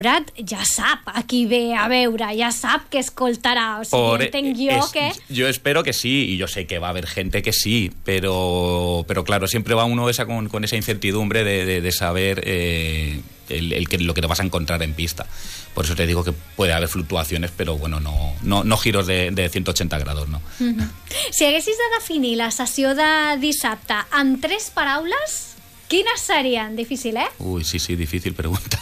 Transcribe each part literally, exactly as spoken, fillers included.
ja sap a qui ve a veure, ja sap que escoltarà, o sigui, Por, entenc jo es, que... Yo espero que sí, y yo sé que va a haber gente que sí, pero, pero claro, siempre va uno esa, con, con esa incertidumbre de, de, de saber eh, el, el que, lo que te vas a encontrar en pista. Por eso te digo que puede haver fluctuaciones, pero bueno, no, no, no giros de, de ciento ochenta grados, no. Mm-hmm. Si haguessis de definir la sessió de dissabte amb tres paraules, quines serien? Difícil, eh? Uy, sí, sí, difícil pregunta.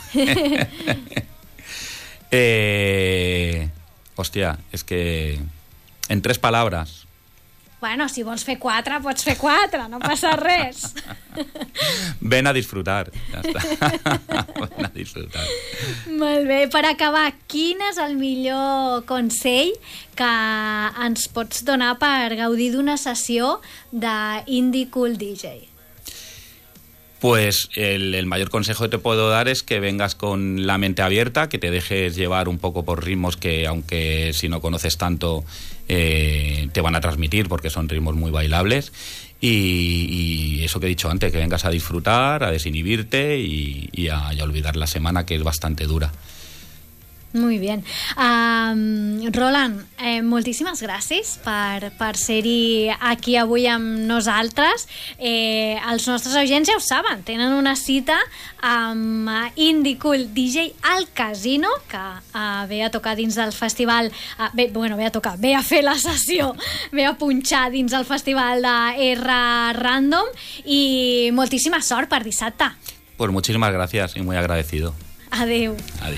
eh, hostia, es que en tres palabras. Bueno, si vols fer quatre, pots fer quatre, no passa res. Ven a disfrutar, ja està. Ven a disfrutar. Molt bé, per acabar, quin és el millor consell que ens pots donar per gaudir d'una sessió d'Indie Cool D J? Pues el, el mayor consejo que te puedo dar es que vengas con la mente abierta, que te dejes llevar un poco por ritmos que, aunque si no conoces tanto, eh, te van a transmitir porque son ritmos muy bailables. Y, y eso que he dicho antes, que vengas a disfrutar, a desinhibirte y, y, a, y a olvidar la semana, que es bastante dura. Muy bien. Um, Roland, eh, moltíssimes gràcies per, per ser-hi aquí avui amb nosaltres. Eh, els nostres oients ja ho saben, tenen una cita amb Indie Cool D J al Casino, que uh, ve a tocar dins del festival, uh, bé, bueno, ve a tocar, ve a fer la sessió, ve a punxar dins el festival de R Random, i moltíssima sort per dissabte. Pues muchísimas gracias y muy agradecido. Adeu. Adiós.